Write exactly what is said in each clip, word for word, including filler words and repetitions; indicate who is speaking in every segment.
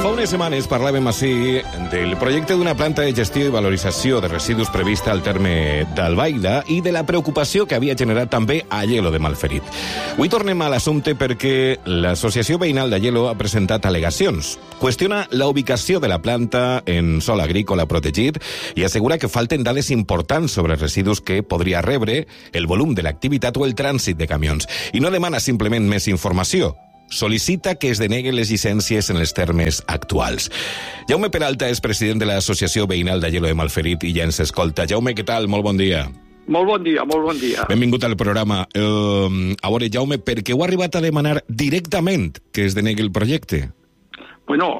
Speaker 1: Fa unes setmanes parlàvem així del projecte d'una planta de gestió i valorització de residus prevista al terme d'Albaida i de la preocupació que havia generat també a Aielo de Malferit. Avui tornem a l'assumpte perquè l'Associació Veïnal d'Aielo ha presentat al·legacions. Qüestiona la ubicació de la planta en sòl agrícola protegit i assegura que falten dades importants sobre els residus que podria rebre, el volum de l'activitat o el trànsit de camions. I no demana simplement més informació. Sol·licita que es deneguen les llicències en els termes actuals. Jaume Peralta és president de l'Associació Veïnal d'Aielo de Malferit i ja ens escolta. Jaume, què tal? Molt bon dia.
Speaker 2: Molt bon dia, molt bon dia.
Speaker 1: Benvingut al programa. Uh, a veure, Jaume, per què heu arribat a demanar directament que es denegui el projecte?
Speaker 2: Bueno,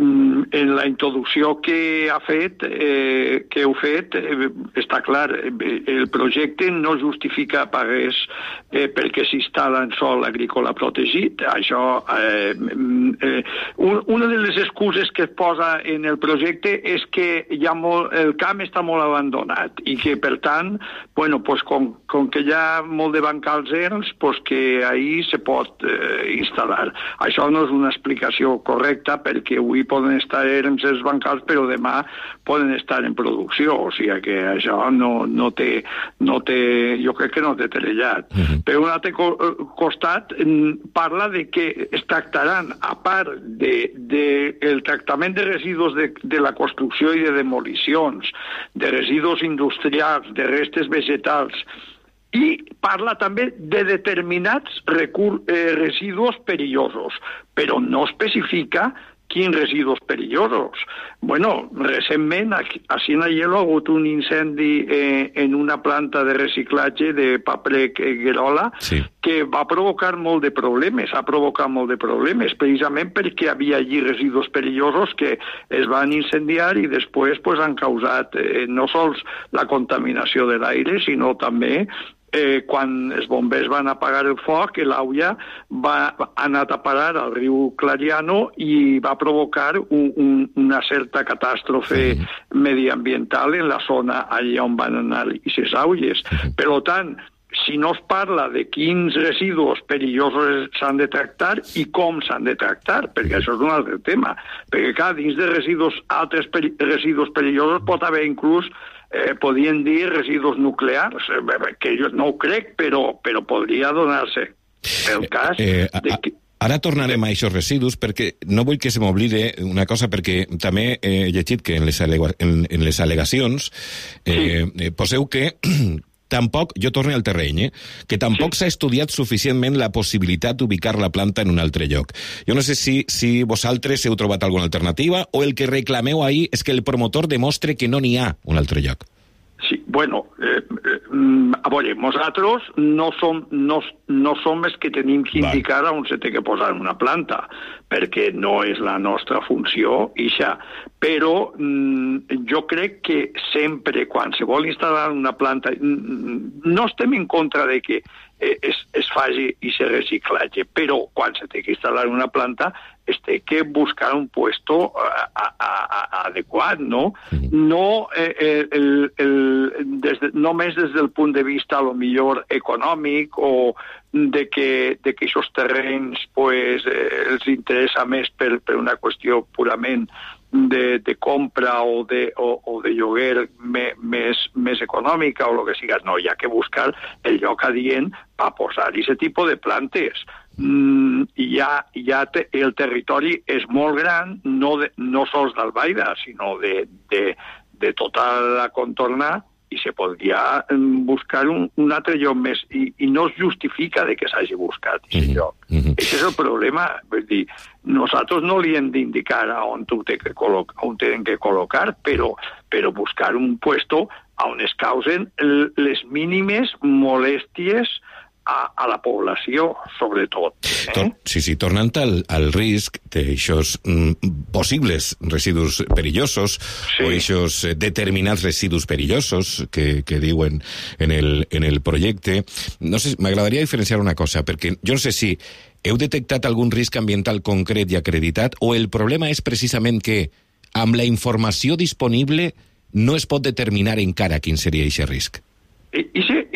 Speaker 2: en la introducció que ha fet, eh, que heu fet, eh, està clar, el projecte no justifica pagués eh, perquè s'instal·la en sòl agrícola protegit. Això, eh, eh, un, una de les excuses que es posa en el projecte és que hi ha molt, el camp està molt abandonat i que, per tant, bueno, pues, com, com que hi ha molt de bancals erms, pues, que ahí se pot eh, instal·lar. Això no és una explicació correcta, perquè avui poden estar erms els bancals, però demà poden estar en producció, o sigui que això no, no té, no té, jo crec que no té trellat. Uh-huh. Per un altre costat, parla de que es tractaran, a part de, de el tractament de residus de, de la construcció i de demolicions, de residus industrials, de restes vegetals, i parla també de determinats recur, eh, residus perillosos, però no especifica quins residus perillosos. Bueno, recentment, aquí a Aielo ha hagut un incendi eh, en una planta de reciclatge de paper Guerola, sí, que va provocar molt de problemes, ha provocat molt de problemes, precisament perquè havia allí residus perillosos que es van incendiar i després pues, han causat eh, no sols la contaminació de l'aire, sinó també Eh, quan els bombers van apagar el foc, l'aulla va anar a parar al riu Clariano i va provocar un, un, una certa catàstrofe sí. mediambiental en la zona allà on van anar aquestes aulles. Sí. Per tant, si no es parla de quins residus perillosos s'han de tractar i com s'han de tractar, perquè això és un altre tema, perquè clar, dins de residus, altres peri- residus perillosos pot haver inclús Eh, podien dir residus nuclears, eh, que jo no ho crec, però, però podria donar-se el cas
Speaker 1: eh, eh,
Speaker 2: de que...
Speaker 1: Ara tornarem a aquests residus, perquè no vull que se m'oblide una cosa, perquè també he llegit que en les, alega- en, en les al·legacions eh, sí. eh, poseu que tampoc, jo torno al terreny, eh, que tampoc sí. s'ha estudiat suficientment la possibilitat d'ubicar la planta en un altre lloc. Jo no sé si, si vosaltres heu trobat alguna alternativa o el que reclameu ahir és que el promotor demostre que no n'hi ha un altre lloc.
Speaker 2: Sí, bueno, eh, eh, a veure, nosaltres no som, no, no som els que tenim que indicar on se té que posar una planta, perquè no és la nostra funció, ixa. Però mm, jo crec que sempre, quan se vol instal·lar una planta, no estem en contra de que eh, es, es faci i se reciclatge, però quan se té que instal·lar una planta es té que buscar un puesto a, a, a, adequat, no? No eh, el, el, des de, només des del punt de vista, a lo millor, econòmic o de que, de que aquests terrenys pues, eh, els interessa més per, per una qüestió purament de, de compra o de, o, o de lloguer me, més, més econòmica o el que siga. No, hi ha que buscar el lloc adient per posar aquest tipus de plantes. Mm, ja, ja te, el territori és molt gran, no, de, no sols d'Albaida, sinó de, de, de tota la contorna, i se podria buscar un, un altre lloc més, i, i no es justifica de que s'hagi buscat aquest mm-hmm. lloc. Mm-hmm. Aquest és el problema. Vull dir, nosaltres no li hem d'indicar on ho té que col·locar, on tenen que col·locar, però, però buscar un puesto on es causen les mínimes molèsties a, a la població, sobretot. Eh?
Speaker 1: Tor- sí, sí, tornant al, al risc d'aixòs mm, possibles residus perillosos sí. o aquests determinats residus perillosos que, que diuen en el, en el projecte, no sé, m'agradaria diferenciar una cosa, perquè jo no sé si heu detectat algun risc ambiental concret i acreditat o el problema és precisament que amb la informació disponible no es pot determinar encara quin seria aquest risc.
Speaker 2: I,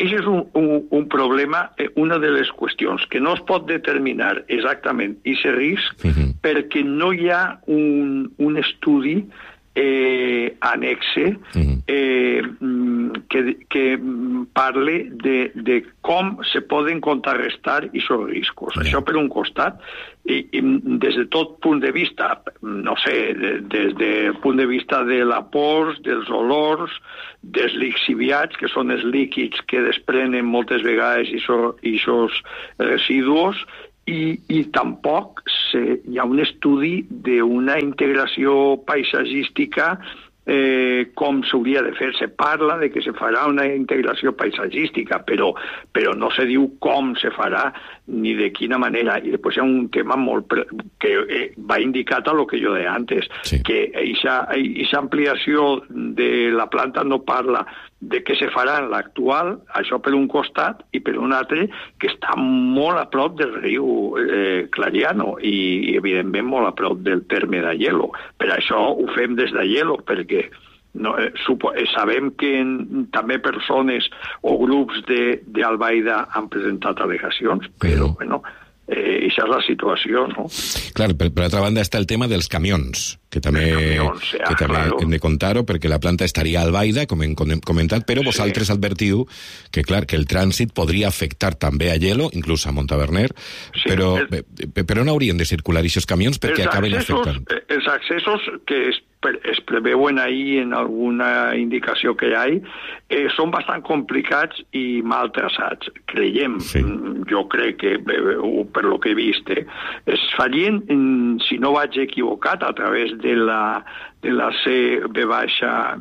Speaker 2: això és un, un, un problema, una de les qüestions que no es pot determinar exactament aquest risc uh-huh. perquè no hi ha un, un estudi eh, anexe uh-huh. eh, que, que parle de, de com se poden contrarrestar aquests riscos. Uh-huh. Això per un costat, i, i des de tot punt de vista, no sé, de, des del punt de vista de la pols, dels olors, dels lixiviats, que són els líquids que desprenen moltes vegades aquests residus, I, i tampoc se, hi ha un estudi d'una integració paisatgística eh, com s'hauria de fer. Se parla de que se farà una integració paisatgística, però, però no se diu com se farà ni de quina manera. I després hi ha un tema molt pre, que eh, va indicat a lo que jo deia antes, sí. que aquesta ampliació de la planta no parla de què se farà en l'actual, això per un costat, i per un altre, que està molt a prop del riu eh, Clariano i, i, evidentment, molt a prop del terme d'Aielo. Per això ho fem des d'Aielo, perquè no, eh, supo, eh, sabem que en, també persones o grups d'Albaida han presentat al·legacions, però, mm. bueno, eh, això és la situació, no?
Speaker 1: Clar, per, per altra banda està el tema dels camions, que també, camions, ja, que també claro. hem de contar-ho, perquè la planta estaria a Albaida, com hem comentat, però vosaltres sí. advertiu que, clar, que el trànsit podria afectar també a Aielo, inclús a Montaverner, sí, però, el, però no haurien de circular aquests camions perquè acaben
Speaker 2: accessos,
Speaker 1: afectant.
Speaker 2: Els accessos que es, es preveuen ahí en alguna indicació que hi ha, eh, són bastant complicats i mal traçats, creiem. Sí. Jo crec que, per lo que he vist, eh, es farien, si no vaig equivocat, a través de la, de la C B baixa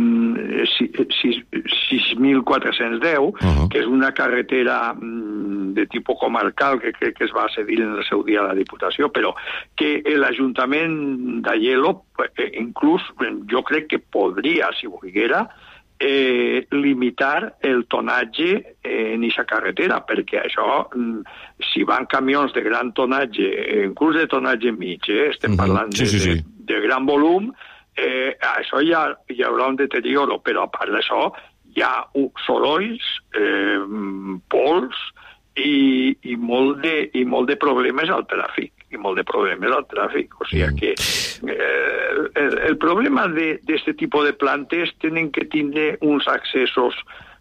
Speaker 2: sis mil quatre-cents deu, uh-huh. que és una carretera de tipus comarcal que crec que es va cedir en el seu dia a la Diputació, però que l'Ajuntament d'Aielo, inclús jo crec que podria, si volguera, Eh, limitar el tonatge en aquesta carretera, perquè això, si van camions de gran tonatge, inclús de tonatge mig, eh, estem parlant uh-huh. sí, sí, sí. De, de gran volum, eh, això hi, ha, hi haurà un deterioro, però a part d'això hi ha sorolls, eh, pols i, i, molt de, i molt de problemes al tràfic. i molt de problemes al tràfic. O sigui que eh, el, el problema d'aquest tipus de plantes tenen que tindre uns accessos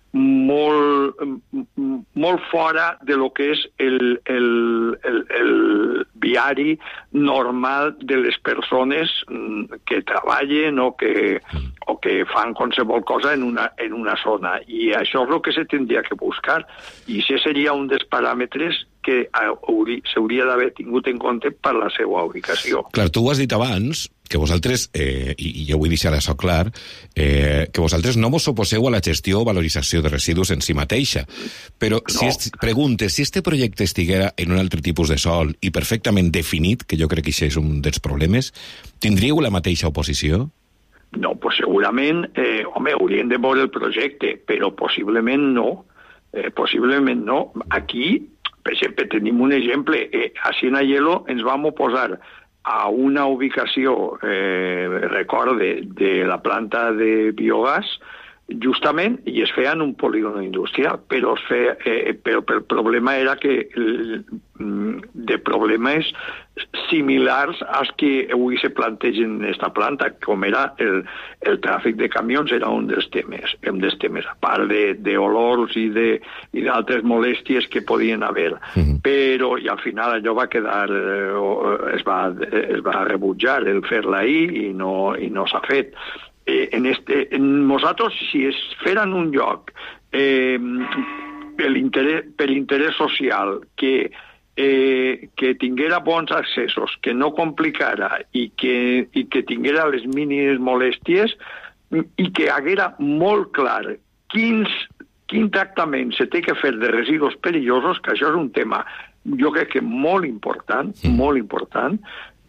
Speaker 2: molt, molt fora de lo que és el, el, el, el viari normal de les persones que treballen o que, o que fan qualsevol cosa en una, en una zona. I això és el que se tindria que buscar. I això seria un dels paràmetres que s'hauria d'haver tingut en compte per la seva ubicació.
Speaker 1: Clar, tu ho has dit abans, que vosaltres, eh, i jo vull deixar això clar, eh, que vosaltres no vos oposeu a la gestió o valorització de residus en si mateixa, però no. si es, preguntes, si este projecte estiguera en un altre tipus de sòl i perfectament definit, que jo crec que això és un dels problemes, tindríeu la mateixa oposició?
Speaker 2: No, pues segurament, eh, home, haurien de veure el projecte, però possiblement no. Eh, possiblement no. Aquí, per exemple, tenim un exemple. Eh, a Aielo ens vam oposar a una ubicació, eh, recorde, de la planta de biogàs, justament, i es feia en un polígon industrial, però, es feia, eh, però el problema era que el, de problemes similars als que avui se plantegen en aquesta planta, com era el, el tràfic de camions, era un dels temes, un dels temes a part d'olors i d'altres molèsties que podien haver. Uh-huh. Però, i al final allò va quedar, eh, es, va, es va rebutjar el fer-la ahir i no, i no s'ha fet. Eh, en este, en nosaltres, si es fera en un lloc eh, per l'interès per l'interès social que, eh, que tinguera bons accessos, que no complicara i que, i que tinguera les mínimes molèsties i que haguera molt clar quins, quin tractament se té que fer de residus perillosos, que això és un tema jo crec que molt important, mm. molt important,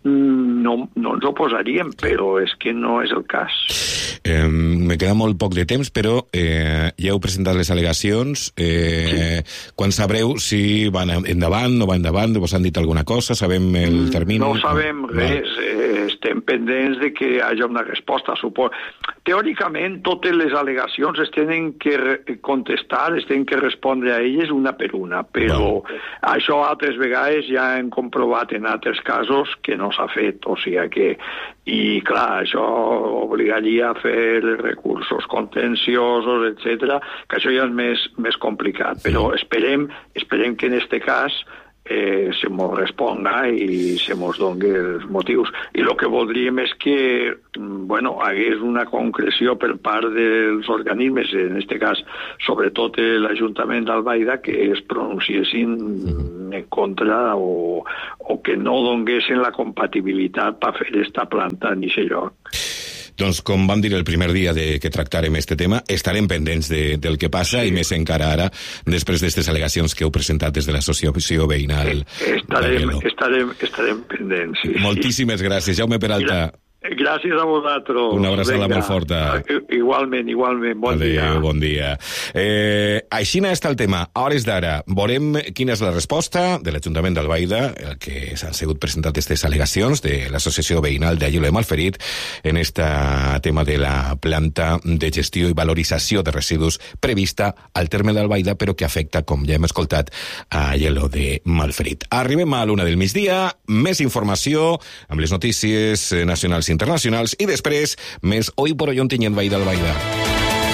Speaker 2: no, no ens oposaríem, però és que no és el cas.
Speaker 1: Eh, me queda molt poc de temps, però eh, ja heu presentat les al·legacions. Eh, sí. Quan sabreu si van endavant, no van endavant, vos han dit alguna cosa? Sabem el termini?
Speaker 2: No sabem res. Eh, estem pendents de que hi hagi una resposta. Supos... teòricament totes les al·legacions es tenen que contestar, es tenen que respondre a elles una per una, però no. Això altres vegades ja hem comprovat en altres casos que no s'ha fet, o sigui que, i clar, això obligaria a fer recursos contenciosos, etcètera, que això ja és més, més complicat, però esperem, esperem que en este cas Eh, se mos responga i se mos doni els motius. I el que voldríem és que bueno, hagués una concreció per part dels organismes, en aquest cas, sobretot l'Ajuntament d'Albaida, que es pronunciessin mm. en contra o, o que no donguessin la compatibilitat per fer esta planta en aquest lloc.
Speaker 1: Doncs, com vam dir el primer dia de que tractarem este tema, estarem pendents de, del que passa, sí. I més encara ara, després d'aquestes al·legacions que heu presentat des de l'associació veïnal.
Speaker 2: Estarem, estarem, estarem pendents, sí.
Speaker 1: Moltíssimes gràcies, Jaume Peralta.
Speaker 2: Gràcies a vosaltres.
Speaker 1: Una abraçada molt forta.
Speaker 2: Igualment, igualment. Bon
Speaker 1: Adeu,
Speaker 2: dia.
Speaker 1: Bon dia. Eh, així està el tema. A hores d'ara, veurem quina és la resposta de l'Ajuntament d'Albaida, el que s'han sigut presentat aquestes al·legacions de l'Associació Veïnal d'Aielo de Malferit en este tema de la planta de gestió i valorització de residus prevista al terme d'Albaida, però que afecta, com ja hem escoltat, a Aielo de Malferit. Arribem a l'una del migdia, més informació amb les notícies nacionals i internacionals, i després més Hoy por Hoy on Tinyent Vall d'Albaida.